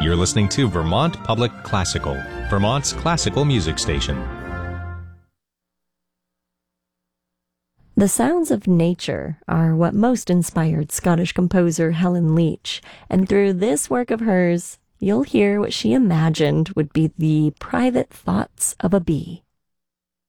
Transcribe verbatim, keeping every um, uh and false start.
You're listening to Vermont Public Classical, Vermont's classical music station. The sounds of nature are what most inspired Scottish composer Helen Leach, and through this work of hers, you'll hear what she imagined would be the private thoughts of a bee.